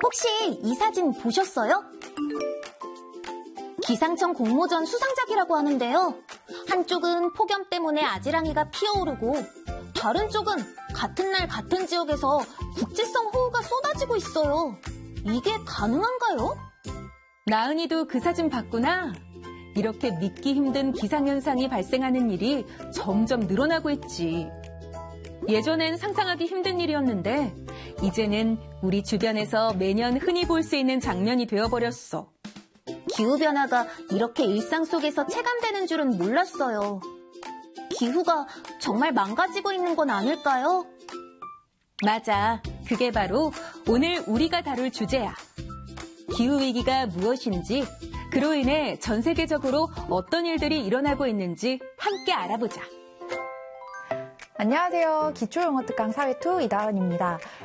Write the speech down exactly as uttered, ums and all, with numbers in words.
혹시 이 사진 보셨어요? 기상청 공모전 수상작이라고 하는데요. 한쪽은 폭염 때문에 아지랑이가 피어오르고 다른 쪽은 같은 날 같은 지역에서 국지성 호우가 쏟아지고 있어요. 이게 가능한가요? 나은이도 그 사진 봤구나. 이렇게 믿기 힘든 기상현상이 발생하는 일이 점점 늘어나고 있지. 예전엔 상상하기 힘든 일이었는데 이제는 우리 주변에서 매년 흔히 볼 수 있는 장면이 되어버렸어. 기후변화가 이렇게 일상 속에서 체감되는 줄은 몰랐어요. 기후가 정말 망가지고 있는 건 아닐까요? 맞아. 그게 바로 오늘 우리가 다룰 주제야. 기후위기가 무엇인지, 그로 인해 전 세계적으로 어떤 일들이 일어나고 있는지 함께 알아보자. 안녕하세요. 기초영어 특강 사회 투 이다은입니다.